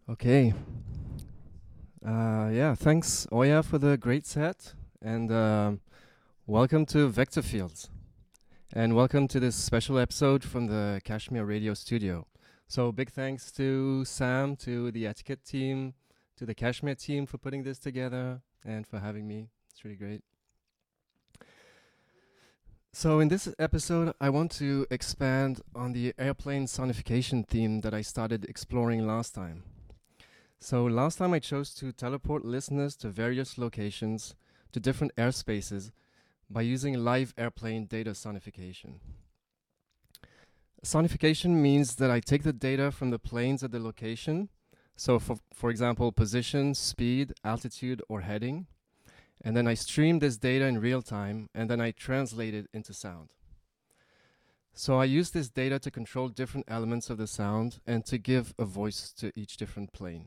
Okay. Yeah, thanks, Oya, for the great set. And welcome to Vector Fields. And welcome to this special episode from the Kashmir Radio Studio. So, big thanks to Sam, to the Etiquette team, to the Kashmir team for putting this together and for having me. It's really great. So, in this episode, I want to expand on the airplane sonification theme that I started exploring last time. So last time I chose to teleport listeners to various locations, to different airspaces, by using live airplane data sonification. Sonification means that I take the data from the planes at the location, so for example, position, speed, altitude, or heading, and then I stream this data in real time, and then I translate it into sound. So I use this data to control different elements of the sound and to give a voice to each different plane.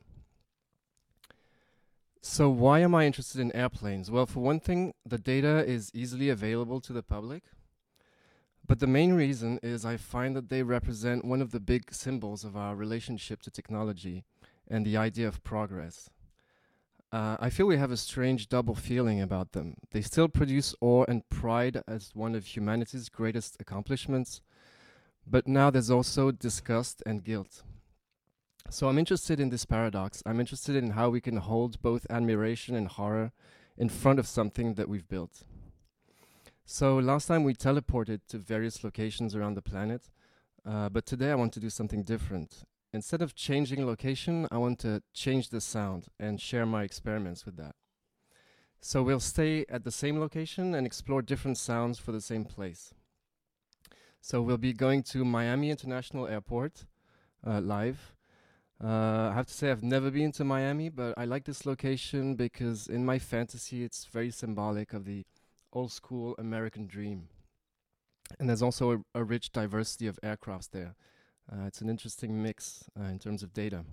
So why am I interested in airplanes? Well, for one thing, the data is easily available to the public. But the main reason is I find that they represent one of the big symbols of our relationship to technology and the idea of progress. I feel we have a strange double feeling about them. They still produce awe and pride as one of humanity's greatest accomplishments, but now there's also disgust and guilt. So I'm interested in this paradox. I'm interested in how we can hold both admiration and horror in front of something that we've built. So last time we teleported to various locations around the planet, but today I want to do something different. Instead of changing location, I want to change the sound and share my experiments with that. So we'll stay at the same location and explore different sounds for the same place. So we'll be going to Miami International Airport live. I have to say I've never been to Miami, but I like this location because in my fantasy it's very symbolic of the old school American dream. And there's also a rich diversity of aircrafts there. It's an interesting mix in terms of data.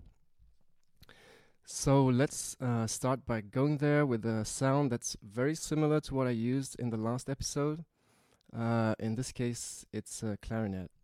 So let's start by going there with a sound that's very similar to what I used in the last episode. In this case, it's a clarinet.